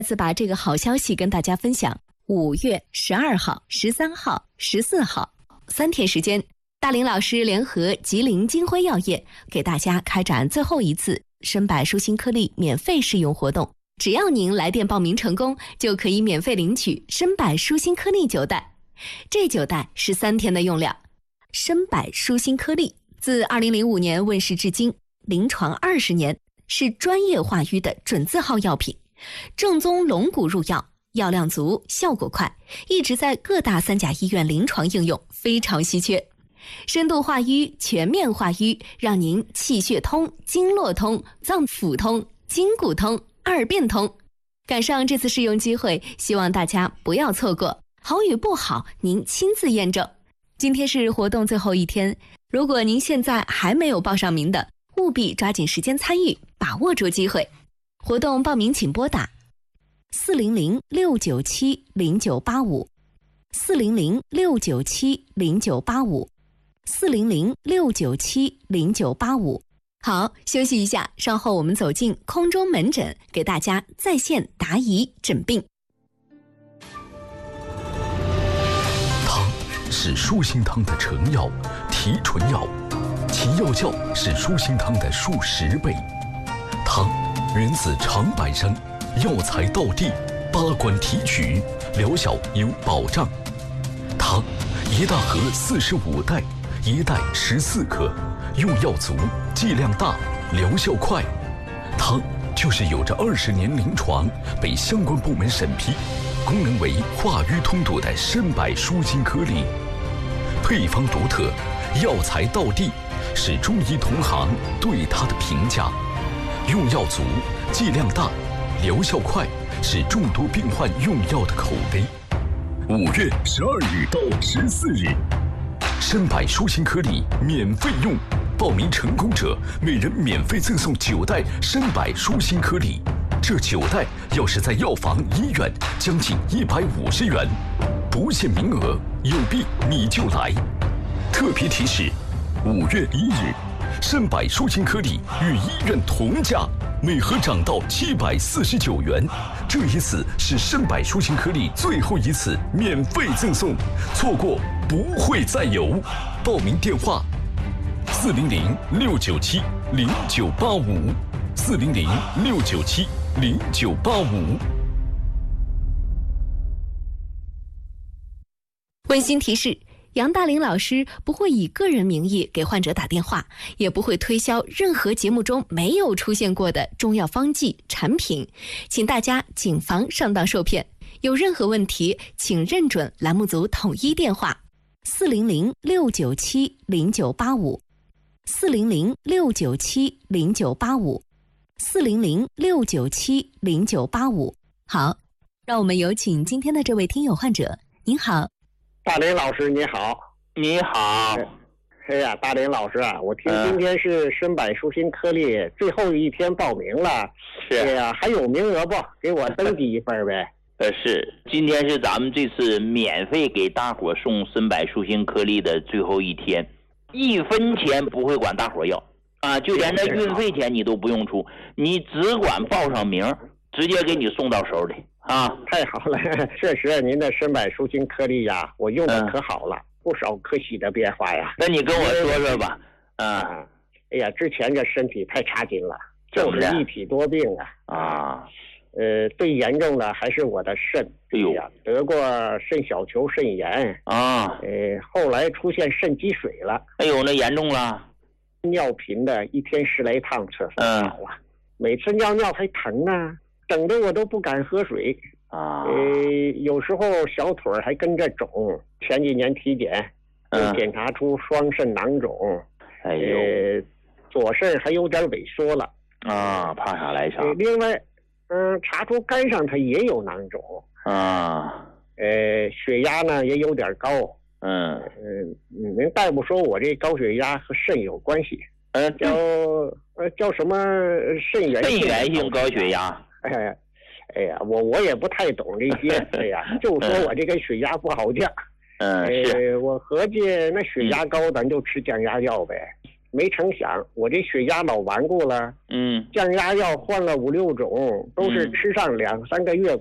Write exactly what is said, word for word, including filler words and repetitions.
次把这个好消息跟大家分享。五月十二号、十三号、十四号三天时间，大林老师联合吉林金辉药业给大家开展最后一次参百舒心颗粒免费试用活动。只要您来电报名成功，就可以免费领取参百舒心颗粒九袋。这九袋是三天的用量。参百舒心颗粒自二零零五年问世至今，临床二十年，是专业化瘀的准字号药品，正宗龙骨入药，药量足，效果快，一直在各大三甲医院临床应用，非常稀缺。深度化瘀，全面化瘀，让您气血通、经络通、脏腑通、筋骨通、二便通。赶上这次试用机会，希望大家不要错过，好与不好您亲自验证。今天是活动最后一天，如果您现在还没有报上名的，务必抓紧时间参与，把握住机会。活动报名请拨打四零零六九七零九八五，四零零六九七零九八五，四零零六九七零九八五。好，休息一下，稍后我们走进空中门诊，给大家在线答疑诊病。 汤是舒心汤的成药、提纯药，其药效是舒心汤的数十倍。汤源自长白山，药材到地，八关提取，疗效有保障。汤一大盒四十五袋，一袋十四克，用药足，剂量大，疗效快。汤就是有着二十年临床，被相关部门审批，功能为化瘀通堵的参百舒心颗粒。配方独特，药材到地，是中医同行对它的评价。用药足，剂量大，疗效快，是众多病患用药的口碑。五月十二日到十四日，参百舒心颗粒免费用，报名成功者每人免费赠送九袋参百舒心颗粒。这九袋要是在药房、医院，将近一百五十元，不限名额，有病你就来。特别提示：五月一日，参百舒心颗粒与医院同价，每盒涨到七百四十九元。这一次是参百舒心颗粒最后一次免费赠送，错过不会再有。报名电话：四零零六九七零九八五，四零零六九七零九八五。 温馨提示：杨大林老师不会以个人名义给患者打电话，也不会推销任何节目中没有出现过的中药方剂产品，请大家谨防上当受骗。有任何问题，请认准栏目组统一电话：四零零六九七零九八五，四零零六九七零九八五，四零零六九七零九八五。好，让我们有请今天的这位听友患者。您好。 大林老师你好。 你好。 哎呀，大林老师啊，我听今天是参百舒心颗粒最后一天报名了。 是。 哎呀，还有名额不？给我登记一份呗。 呃，是，今天是咱们这次免费给大伙送参百舒心颗粒的最后一天，一分钱不会管大伙要啊，就连那运费钱你都不用出，你只管报上名，直接给你送到手里啊。 太好了，确实您的参百舒心颗粒呀，我用的可好了，嗯、不少可喜的变化呀。 那你跟我说说吧。 啊，哎呀，之前这身体太差劲了，就是一体多病啊。 啊。 呃，最严重的还是我的肾， 哎呦， 得过肾小球肾炎啊， 呃，后来出现肾积水了， 哎呦，那严重了， 尿频的，一天十来趟厕所跑啊，嗯、每次尿尿还疼啊，整得我都不敢喝水啊， 呃，有时候小腿还跟着肿，前几年体检，又检查出双肾囊肿， 哎呦， 呃，左肾还有点萎缩了啊，怕啥来啥， 呃、另外。嗯，查出肝上它也有囊肿啊， 呃，血压呢也有点高， 嗯嗯，您大夫说我这高血压和肾有关系， 呃， 叫呃叫什么肾源肾源性高血压， 哎，哎呀，我我也不太懂这些，哎呀，就说我这个血压不好降， 嗯，是， 我合计那血压高，咱就吃降压药呗。 没成想我这血压老顽固了， 嗯， 降压药换了五六种，都是吃上两三个月